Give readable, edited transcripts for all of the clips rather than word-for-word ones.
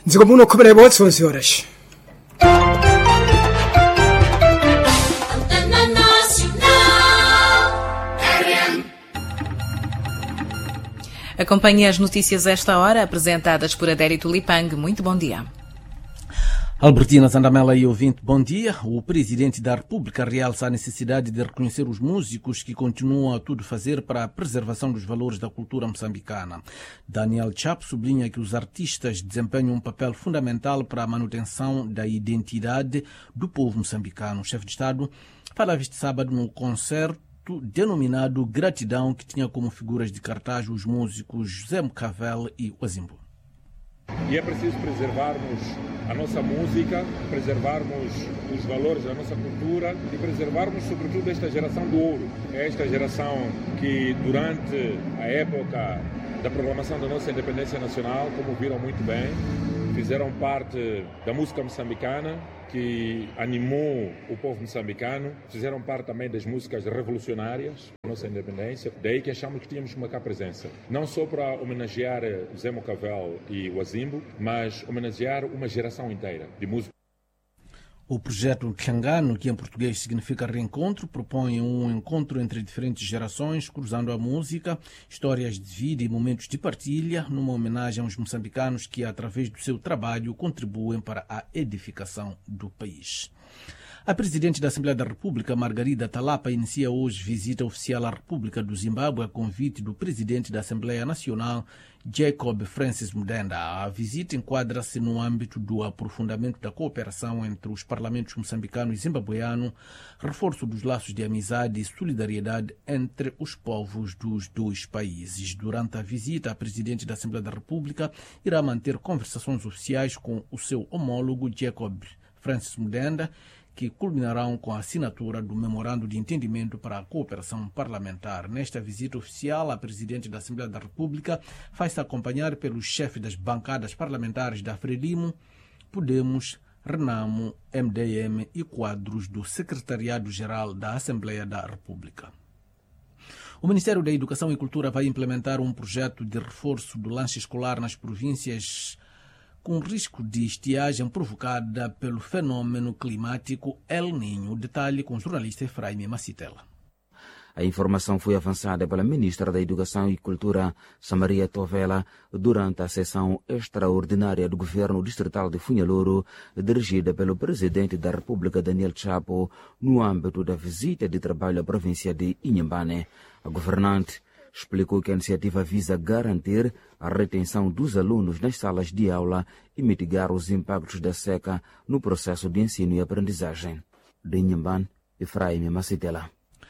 Dzikomuno khumene botsi 11 horas. Acompanhe as notícias a esta hora, apresentadas por Adérito Lipang. Muito bom dia. Albertina Zandamela e ouvinte, bom dia. O Presidente da República realça a necessidade de reconhecer os músicos que continuam a tudo fazer para a preservação dos valores da cultura moçambicana. Daniel Chapo sublinha que os artistas desempenham um papel fundamental para a manutenção da identidade do povo moçambicano. O chefe de Estado falava este sábado no concerto denominado Gratidão, que tinha como figuras de cartaz os músicos José Mcavel e Wazimbo. E é preciso preservarmos a nossa música, preservarmos os valores da nossa cultura e preservarmos, sobretudo, esta geração do ouro. É esta geração que, durante a época da proclamação da nossa independência nacional, como viram muito bem, fizeram parte da música moçambicana, que animou o povo moçambicano, fizeram parte também das músicas revolucionárias da nossa independência, daí que achamos que tínhamos que marcar presença. Não só para homenagear Zé Mcavel e Wazimbo, mas homenagear uma geração inteira de músicos. O projeto Tlangano, que em português significa reencontro, propõe um encontro entre diferentes gerações, cruzando a música, histórias de vida e momentos de partilha, numa homenagem aos moçambicanos que, através do seu trabalho, contribuem para a edificação do país. A Presidente da Assembleia da República, Margarida Talapa, inicia hoje visita oficial à República do Zimbábue a convite do Presidente da Assembleia Nacional, Jacob Francis Mudenda. A visita enquadra-se no âmbito do aprofundamento da cooperação entre os parlamentos moçambicano e zimbabueano, reforço dos laços de amizade e solidariedade entre os povos dos dois países. Durante a visita, a Presidente da Assembleia da República irá manter conversações oficiais com o seu homólogo Jacob Francis Mudenda, que culminarão com a assinatura do Memorando de Entendimento para a Cooperação Parlamentar. Nesta visita oficial, a Presidente da Assembleia da República faz-se acompanhar pelos chefes das bancadas parlamentares da Frelimo, Podemos, Renamo, MDM e quadros do Secretariado-Geral da Assembleia da República. O Ministério da Educação e Cultura vai implementar um projeto de reforço do lanche escolar nas províncias com risco de estiagem provocada pelo fenômeno climático El Niño. Detalhe com o jornalista Efraim Macitela. A informação foi avançada pela Ministra da Educação e Cultura, Samaria Tovela, durante a sessão extraordinária do Governo Distrital de Funhalouro, dirigida pelo Presidente da República, Daniel Chapo, no âmbito da visita de trabalho à província de Inhambane. A governante explicou que a iniciativa visa garantir a retenção dos alunos nas salas de aula e mitigar os impactos da seca no processo de ensino e aprendizagem. De Inhambane, Efraim Macitela.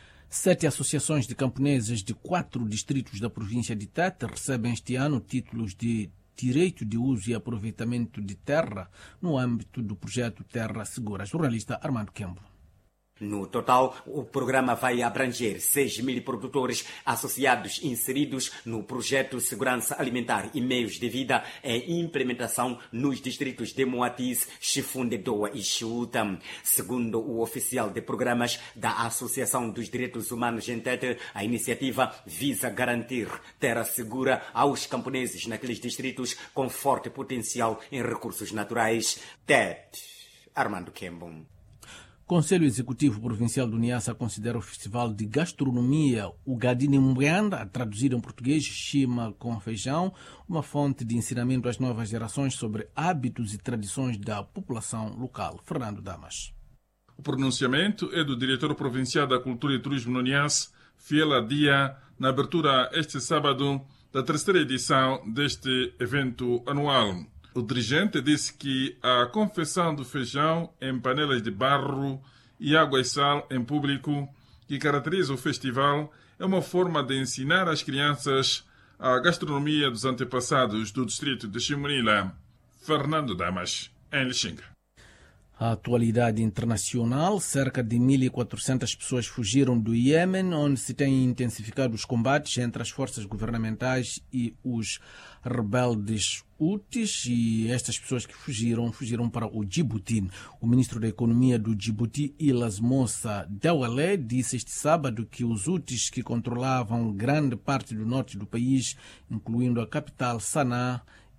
7 associações de camponeses de 4 distritos da província de Tete recebem este ano títulos de direito de uso e aproveitamento de terra no âmbito do projeto Terra Segura. Jornalista Armando Kembo. No total, o programa vai abranger 6.000 produtores associados inseridos no projeto Segurança Alimentar e Meios de Vida em implementação nos distritos de Moatize, Chifunde, Doa e Chiuta. Segundo o oficial de programas da Associação dos Direitos Humanos em Tete, a iniciativa visa garantir terra segura aos camponeses naqueles distritos com forte potencial em recursos naturais. Tete, Armando Kembo. O Conselho Executivo Provincial do Niassa considera o Festival de Gastronomia o Gadini Mbwanda, a traduzir em português Chima com Feijão, uma fonte de ensinamento às novas gerações sobre hábitos e tradições da população local. Fernando Damas. O pronunciamento é do diretor provincial da Cultura e Turismo no Niassa, Fiela Dia, na abertura este sábado da terceira edição deste evento anual. O dirigente disse que a confecção do feijão em panelas de barro e água e sal em público, que caracteriza o festival, é uma forma de ensinar às crianças a gastronomia dos antepassados do distrito de Chimunila. Fernando Damas, em Lixinga. A atualidade internacional, cerca de 1.400 pessoas fugiram do Iêmen, onde se têm intensificado os combates entre as forças governamentais e os rebeldes Houthis, e estas pessoas que fugiram para o Djibouti. O ministro da Economia do Djibouti, Ilas Moussa Dawalé, disse este sábado que os Houthis, que controlavam grande parte do norte do país, incluindo a capital Sanaa,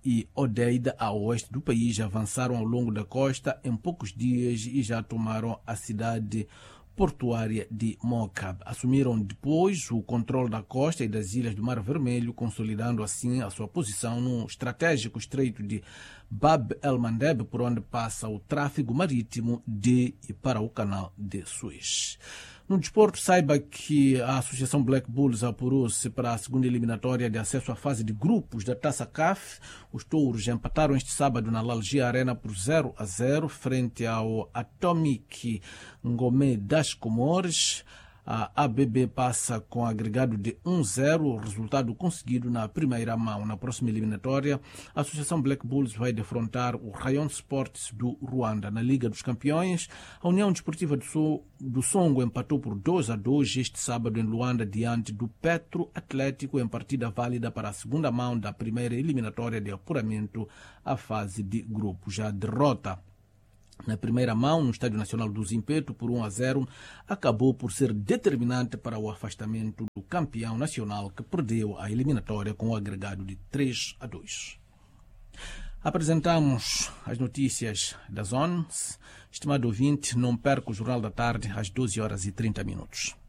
e Odeida, a oeste do país, avançaram ao longo da costa em poucos dias e já tomaram a cidade portuária de Mocab. Assumiram depois o controle da costa e das ilhas do Mar Vermelho, consolidando assim a sua posição no estratégico estreito de Bab el-Mandeb, por onde passa o tráfego marítimo de e para o canal de Suez. No desporto, saiba que a Associação Black Bulls apurou-se para a segunda eliminatória de acesso à fase de grupos da Taça CAF. Os touros empataram este sábado na Lalgia Arena por 0-0 frente ao Atomic Ngomé das Comores. A ABB passa com agregado de 1-0, o resultado conseguido na primeira mão. Na próxima eliminatória, a Associação Black Bulls vai defrontar o Rayon Sports do Ruanda. Na Liga dos Campeões, a União Desportiva do Songo empatou por 2-2 este sábado em Luanda diante do Petro Atlético, em partida válida para a segunda mão da primeira eliminatória de apuramento à fase de grupo. Já a derrota na primeira mão, no Estádio Nacional do Zimpeto, por 1-0, acabou por ser determinante para o afastamento do campeão nacional, que perdeu a eliminatória com o agregado de 3-2. Apresentamos as notícias das 11. Estimado ouvinte, não perca o Jornal da Tarde às 12h30.